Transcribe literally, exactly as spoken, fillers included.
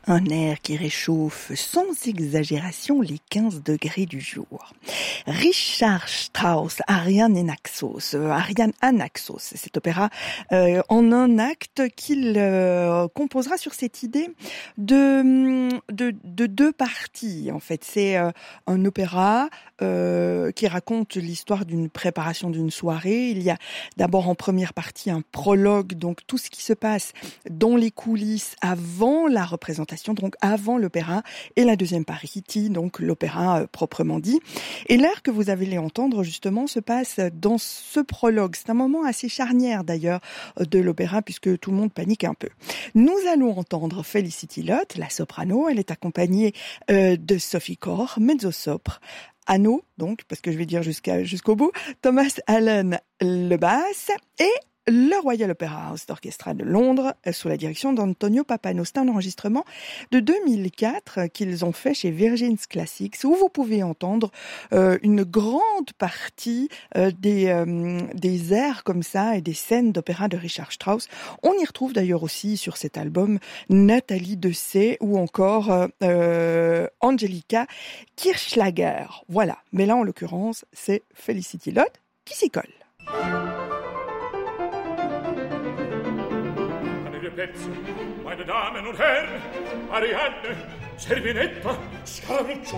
Un air qui réchauffe sans exagération les quinze degrés du jour. Richard Strauss, Ariane et Naxos, euh, Ariane à Naxos, c'est cet opéra euh, en un acte qu'il euh, composera sur cette idée de, de, de deux parties. En fait, c'est euh, un opéra euh, qui raconte l'histoire d'une préparation d'une soirée. Il y a d'abord en première partie un prologue, donc tout ce qui se passe dans les coulisses avant la représentation, donc avant l'opéra, et la deuxième partie, donc l'opéra euh, proprement dit. Et l'air que vous allez entendre justement se passe dans ce prologue. C'est un moment assez charnière d'ailleurs de l'opéra puisque tout le monde panique un peu. Nous allons entendre Felicity Lott, la soprano. Elle est accompagnée euh, de Sophie Corr, mezzosopre. Anno, donc, parce que je vais dire jusqu'à, jusqu'au bout, Thomas Allen, le basse, et le Royal Opera House d'Orchestra de Londres, sous la direction d'Antonio Papano. C'est un enregistrement de deux mille quatre qu'ils ont fait chez Virgin's Classics, où vous pouvez entendre euh, une grande partie euh, des, euh, des airs comme ça et des scènes d'opéra de Richard Strauss. On y retrouve d'ailleurs aussi sur cet album Nathalie Dessay ou encore euh, euh, Angelica Kirchschlager. Voilà. Mais là, en l'occurrence, c'est Felicity Lott qui s'y colle. Pezzo, meine Damen und Herren, Ariadne, Servinetta, Scaramuccio,